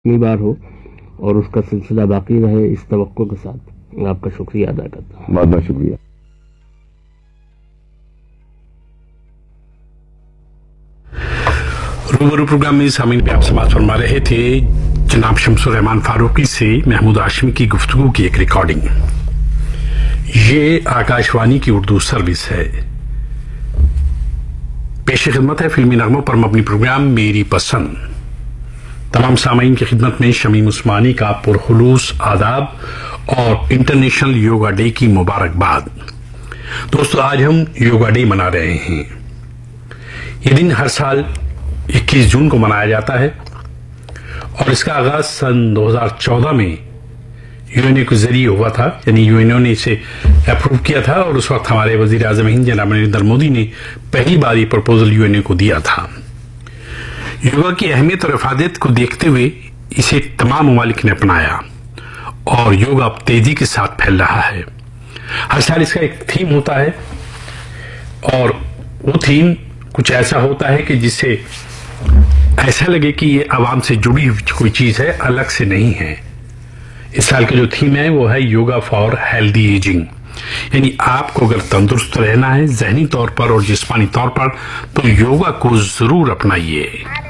इतनी बार हो और उसका सिलसिला बाकी रहे, इस तवक्को के साथ आपका शुक्रिया अदा करता हूँ। बहुत बहुत शुक्रिया। रूबरू प्रोग्राम में सामीन पे आप समाज फरमा रहे थे जनाब शमसुर रहमान फारूकी से महमूद हाशमी की गुफ्तगू की एक रिकॉर्डिंग। ये आकाशवाणी की उर्दू सर्विस है। पेश खिदमत है फिल्मी नगमों पर मबनी प्रोग्राम मेरी पसंद। तमाम सामीन की खिदमत में शमीम उस्मानी का पुरखुलूस आदाब और इंटरनेशनल योगा डे की मुबारकबाद। दोस्तों, आज हम योगा डे मना रहे हैं। ये दिन हर साल 21 जून को मनाया जाता है और इसका आगाज सन 2014 में यूएनओ के जरिए हुआ था, यानी यूएनओ ने इसे अप्रूव किया था और उस वक्त हमारे वजीर आजम हिंद जनाब नरेंद्र मोदी ने पहली बार ये प्रपोजल यूएनओ को दिया था। योगा की अहमियत और इफादत को देखते हुए इसे तमाम ममालिक ने अपनाया और योगा अब तेजी के साथ फैल रहा है। हर साल इसका एक थीम होता है और वो थीम कुछ ऐसा होता है कि जिससे ऐसा लगे कि ये आवाम से जुड़ी हुई कोई चीज है, अलग से नहीं है। इस साल की जो थीम है वो है योगा फॉर हेल्दी एजिंग, यानी आपको अगर तंदुरुस्त रहना है जहनी तौर पर और जिस्मानी तौर पर, तो योगा को जरूर अपनाइए।